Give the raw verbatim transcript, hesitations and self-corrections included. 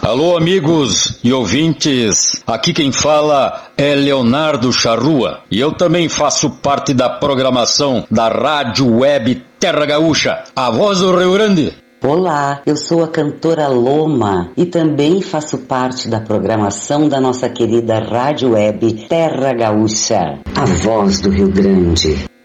Alô, amigos e ouvintes, aqui quem fala é Leonardo Charrua e eu também faço parte da programação da Rádio Web Terra Gaúcha, a voz do Rio Grande. Olá, eu sou a cantora Loma e também faço parte da programação da nossa querida Rádio Web Terra Gaúcha, a voz do Rio Grande.